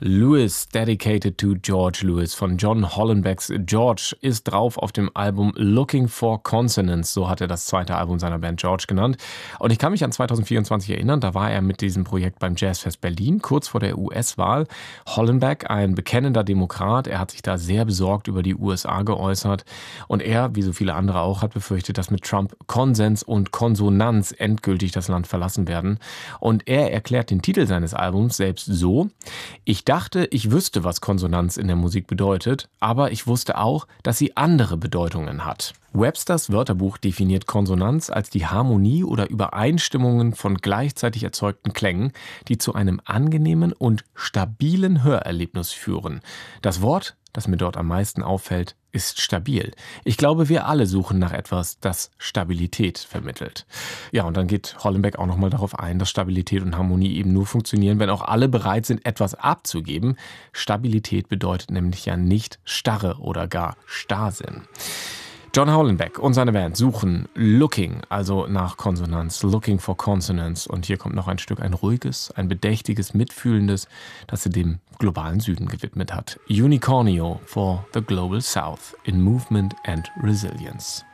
Lewis, dedicated to George Lewis von John Hollenbecks. George ist drauf auf dem Album Looking for Consonance, so hat er das zweite Album seiner Band George genannt. Und ich kann mich an 2024 erinnern, da war er mit diesem Projekt beim Jazzfest Berlin, kurz vor der US-Wahl. Hollenbeck, ein bekennender Demokrat, er hat sich da sehr besorgt über die USA geäußert. Und er, wie so viele andere auch, hat befürchtet, dass mit Trump Konsens und Konsonanz endgültig das Land verlassen werden. Und er erklärt den Titel seines Albums selbst so: Ich dachte, ich wüsste, was Konsonanz in der Musik bedeutet, aber ich wusste auch, dass sie andere Bedeutungen hat. Websters Wörterbuch definiert Konsonanz als die Harmonie oder Übereinstimmungen von gleichzeitig erzeugten Klängen, die zu einem angenehmen und stabilen Hörerlebnis führen. Das Wort, das mir dort am meisten auffällt, ist stabil. Ich glaube, wir alle suchen nach etwas, das Stabilität vermittelt. Ja, und dann geht Hollenbeck auch nochmal darauf ein, dass Stabilität und Harmonie eben nur funktionieren, wenn auch alle bereit sind, etwas abzugeben. Stabilität bedeutet nämlich ja nicht Starre oder gar Starrsinn. John Hollenbeck und seine Band suchen Looking, also nach Konsonanz, Looking for Consonance. Und hier kommt noch ein Stück, ein ruhiges, ein bedächtiges, mitfühlendes, das sie dem globalen Süden gewidmet hat. Unicornio for the Global South in Movement and Resilience.